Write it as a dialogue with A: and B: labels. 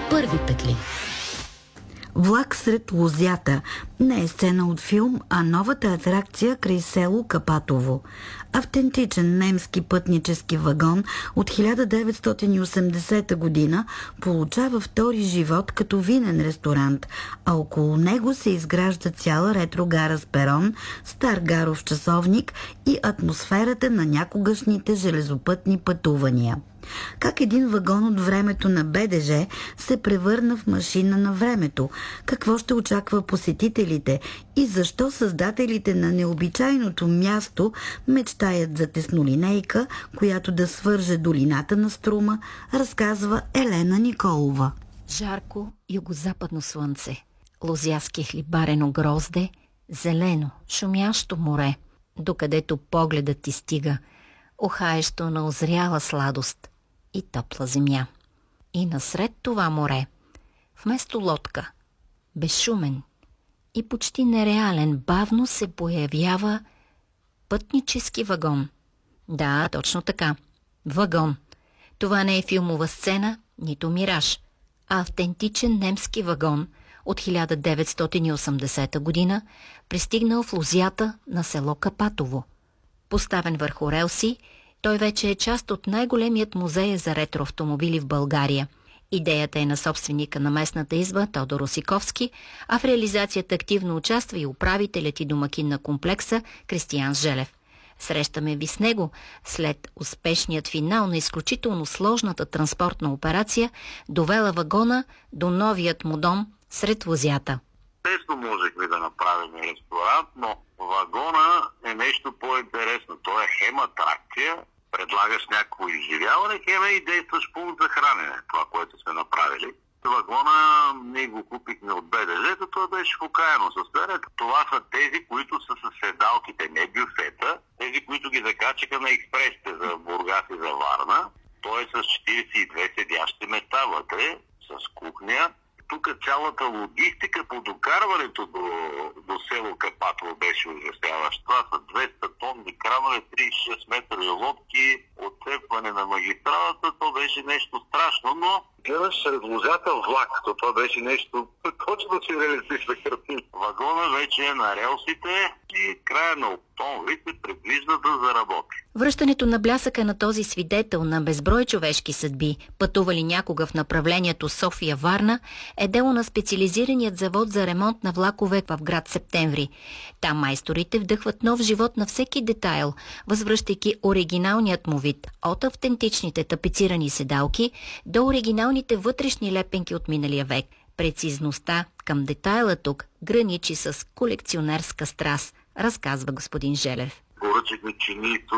A: Първи петли.
B: Влак сред лозята не е сцена от филм, а новата атракция край село Капатово. Автентичен немски пътнически вагон от 1980 година получава втори живот като винен ресторант, а около него се изгражда цяла ретро-гара с перон, стар гаров часовник и атмосферата на някогашните железопътни пътувания. Как един вагон от времето на БДЖ се превърна в машина на времето? Какво ще очаква посетителите? И защо създателите на необичайното място мечтаят за теснолинейка, която да свърже долината на Струма, разказва Елена Николова.
C: Жарко югозападно слънце, лозяски хлибарено грозде, зелено, шумящо море, докъдето погледът ти стига, ухаещо на озряла сладост и топла земя. И насред това море, вместо лодка, безшумен и почти нереален, бавно се появява пътнически вагон. Да, точно така. Вагон. Това не е филмова сцена, нито мираж, а автентичен немски вагон от 1980 година, пристигнал в лозята на село Капатово. Поставен върху релси, той вече е част от най-големият музей за ретроавтомобили в България. Идеята е на собственика на местната изба Тодор Осиковски, а в реализацията активно участва и управителят и домакин на комплекса Кристиян Желев. Срещаме ви с него след успешният финал на изключително сложната транспортна операция, довела вагона до новият му дом сред лозята.
D: Лесно можехме да направим ресторант, но вагона е нещо по-интересно. Той е хем атракция, предлагаш някакво изживяване, хем и действаш пункт за хранене, това, което сме направили. Вагона ние го купихме от БДЖ, това беше в окаяно състояние. Това са тези, които са със седалките, не бюфета, тези, които ги закачаха на експресите за Бургас и за Варна. Той е с 42 седящи места вътре, с кухня. Тук цялата логистика по докарването до село Капатово беше ужасяваща. Това са 200 тонни кранове, 36 метрови лодки, отцепване на магистралата. То беше нещо страшно, но гледаш сред лозята влак. Това беше нещо точно си реалистична картина. Вагона вече е на релсите и края на октомври се предвижда да заработи.
C: Връщането на блясъка на този свидетел на безброй човешки съдби, пътували някога в направлението София-Варна, е дело на специализираният завод за ремонт на влакове в град Септември. Там майсторите вдъхват нов живот на всеки детайл, възвръщайки оригиналният му вид, от автентичните тапицирани седалки до оригиналните вътрешни лепенки от миналия век. Прецизността към детайла тук граничи с колекционерска страст, разказва господин Желев.
D: Поръчахме чиниито